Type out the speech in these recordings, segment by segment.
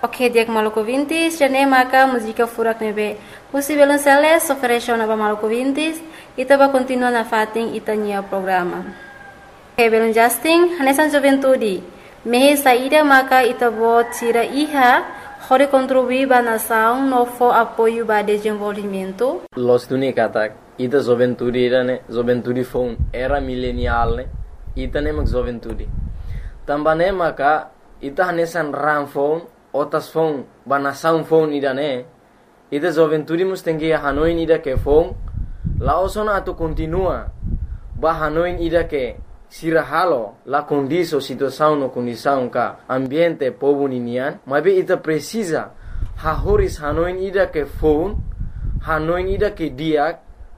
Ok, dia Maluku Vintis, jane maka música furak nebe. Pusi Violonceles ofereceu na Maluku Vintis, ita ba continua na fating itanya programa. Ok, Belon Justin, hanesan juventude. Mehe saída maka ita bot tira iha, hore contribuir ba nação no fo apoio ba desenvolvimento. Los duni katak, ita juventude ne, juventude phone era millennial ne, ita ne mak juventude. Tambane maka ita hanesan ram phone, otas phone ba nação phone ida ne, ita juventude mus tengi Hanoi ida ke phone, laosona atu continua ba Hanoi ida ke sirahalo la condição situação no condição ka ambiente povo ninian, mas ita precisa hahoris Hanoi ida ke phone, Hanoi ida ke diak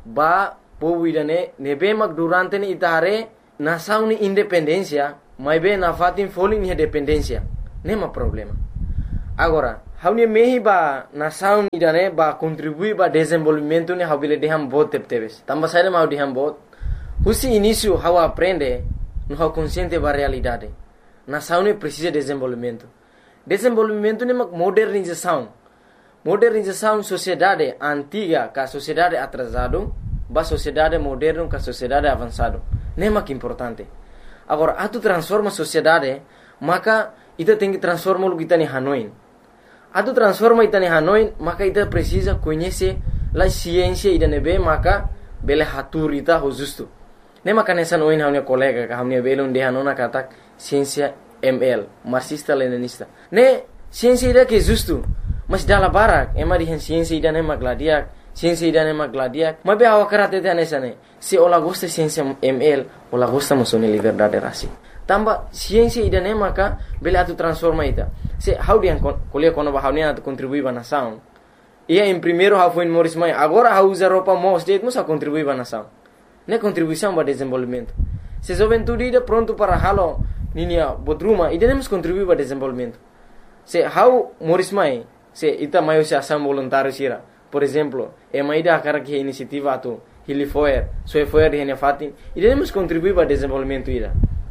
ba povo ida ne nebe mak durante ni ita hare nação ni independência, mas be na fatin foling ni dependência, nema problema. Agora, haunia mehi ba nação ida ne ba contribuir ba desenvolvimento ni habile deham bot tepteves. Tamba saída mau deham bot. Husi início how aprende no how consciente ba realidade. Nação ne precisa de desenvolvimento. Desenvolvimento ne mak modernização. Modernização sociedade antiga ka sociedade atrasado, ba sociedade moderno ka sociedade avançado. Ne mak importante. Agora, atu transforma sociedade, maka ita tem que transformar o que está em Hanoi. Atu transforma ita em Hanoi, maka ita precisa conhecer a ciência ida nebe, maka bele hatur ita ho justo. Ne maka nessa noin hamne colega ka hamne belon de hanona katak ciência ML, marxista leninista. Ne ciência ida que justo, mas dala barak, ema di ciência ida ne magladiak, ciência ida ne magladiak. Mas be awakarate te nessa ne. Se ola gosta ciência ML, ola gosta musone liberdade rasi. Tamba ciência ida ne maka bele atu transforma ita. Se how dia kolia kono ba haunia atu contribui ba nação. Ia em primeiro how foi Morris Mai, agora how usa roupa mo state musa contribui ba nação. Ne contribuição ba desenvolvimento. Se juventude ida pronto para halo ninia bodruma ida ne mus contribui ba desenvolvimento. Se how Morris Mai, se ita maio se ação voluntário sira. Por exemplo, e maida akara que iniciativa atu Hilifoer, Soefoer di hene fatin, ida ne mus contribui ba desenvolvimento ida.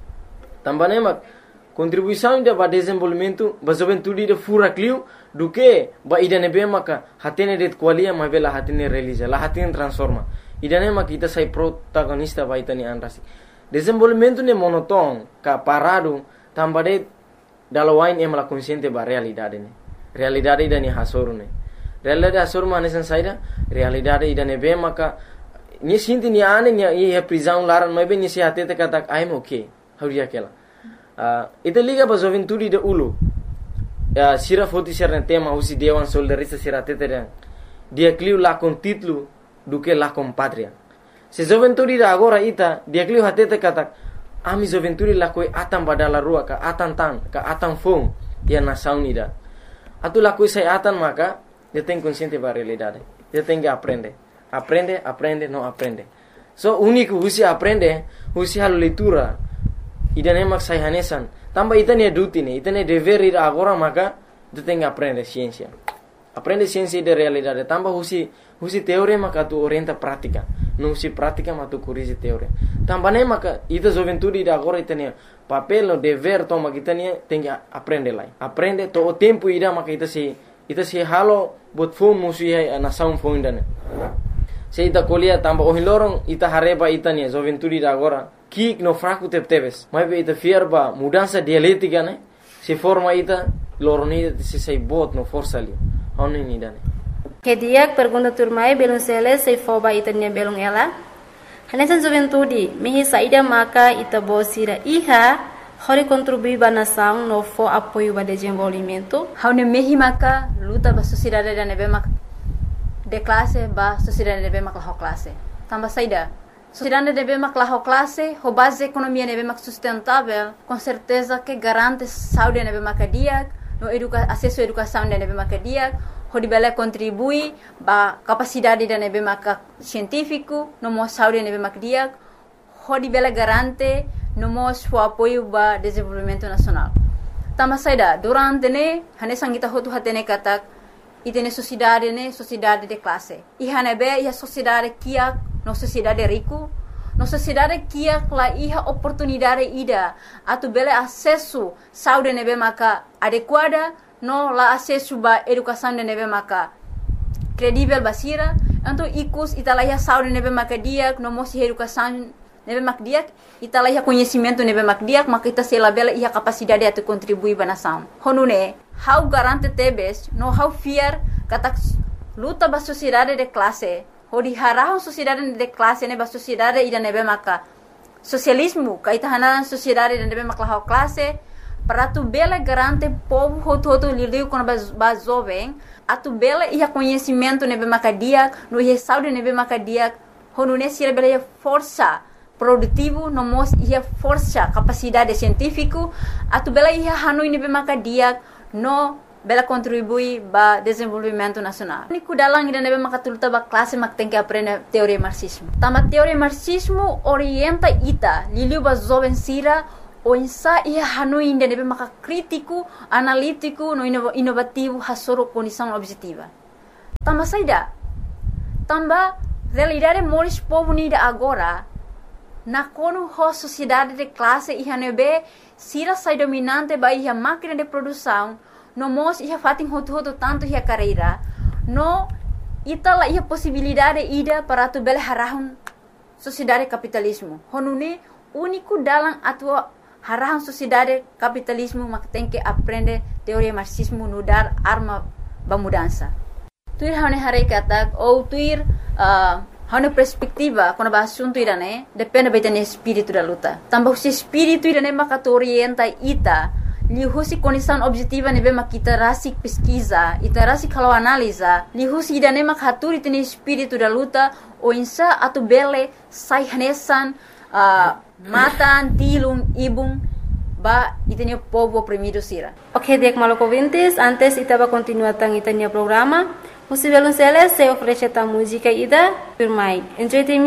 Tambane mak contribuição ida ba desenvolvimento ba juventude ida fura clio do que ba ida nebe maka hatene det qualia ma bela hatene realiza la hatene transforma ida ne mak ita sai protagonista ba ita ni anrasi desenvolvimento ne monoton ka parado tambade dalawain emala consciente ba realidade ne realidade ida ni hasoru ne realidade hasoru manesan saida realidade ida nebe maka ni sinti ni ane ni e prisão laran ma be ni se hatete katak I'm okay hauria kela ita liga ba juventude de ulu sira foti serna tema usi dewan soldarista sira teteren dia cliu la con título do que la con patria se juventude de agora ita dia cliu hatete katak ami juventude la koi atan badala rua ka atan tan ka atan fong dia nação unida atu la koi sai atan maka dia tem consciente ba realidade dia tem que aprende não aprende so único usi aprende usi hal leitura ida ne mak sai hanesan tamba ita ne duty ne ita ne dever ida agora maka tu tem que aprender ciência de realidade tamba husi teoria maka tu orienta prática não usi prática mas tu corrige teoria tamba ne maka ita juventude ida agora ita ne papel no dever toma kita ne tem que aprender lá aprende to o tempo ida maka ita se halo bot phone musi ai nação phone dane se ita kolia tamba o hilorong ita hareba ita ne juventude ida agora kik no fraco tepteves mas be ita fierba mudança dialética ne se forma ita loroni se sai bot no força ali oni ni dane Que dia pergunta turmai belum sele se foba itanya belum ela hanesan juventude mehi saída maka ita bosira iha hori contribuir ba nação no fo apoio ba desenvolvimento haune mehi maka luta ba sociedade da nebe mak de classe ba sociedade nebe mak la classe tamba saída sociedade nebe mak la classe ho base economia nebe mak sustentável com certeza que garante saúde nebe mak dia no acesso à educação nebe mak dia ho dibele contribui ba capacidade da nebe mak científico no mo saúde nebe mak dia ho dibele garante no mo o apoio ba desenvolvimento nacional tamba saída durante ne hane sangita ho tu hatene katak itene sociedade de classe e hanebe ia sociedade kia no sociedade rico no sociedade kia la iha oportunidade ida atu bele acesso saúde nebe maka adequada no la acesso ba educação de nebe maka credível basira, então icus italahia saúde nebe maka dia, no mosi educação nebe mak dia, italahia conhecimento nebe mak dia, maka ita se labela ia capacidade de contribuir ba nação. Honune, how garante tebes, no how fear kata luta ba sociedade de classe, hodi harahon sociedade de classe ne ba sociedade ida nebe maka socialismo, kaita hanan sociedade de nebe maka classe, para tu bela garante povo hoto liliu com ba jovem, a tu bela ia conhecimento nebe maka dia, no ia saúde nebe maka dia, honune sira bela ia força produtivo, no mos ia força capacidade científico, a tu bela ia hanoi nebe maka dia, no bela contribui ba desenvolvimento nacional. Niku dalang ida nebe maka tuluta ba classe mak tem que aprender teoria marxismo. Tama teoria marxismo orienta ita liliu ba jovem sira o insa ia hanoi ida nebe maka crítico, analítico, no inovativo hasoro condição objetiva. Tama saida. Tamba realidade moris povo nida agora na kono ho sociedade de classe ia nebe sira sai dominante ba ia máquina de produção no mos ia fatin hoto tanto ia carreira no itala ia possibilidade ida para tu bela harahun sociedade capitalismo honune único dalam atua harahun sociedade capitalismo mak tem que aprender teoria marxismo no dar arma ba mudança tuir hane hare kata ou tuir hane perspectiva quando ba assunto irane depende betane espírito da luta tambah se espírito irane maka orienta ita lihusi condição objetiva nebe makita rasik pesquisa ita rasik kalau analisa lihusi idane mak haturi tene espírito da luta o insa atu bele sai hanesan matan tilung ibung ba itene povo oprimido sira. Ok, dek maloko vintes, antes itaba continuar tang itanya programa. Musivelun Celes se oferece ta música ida firmai. Enjoy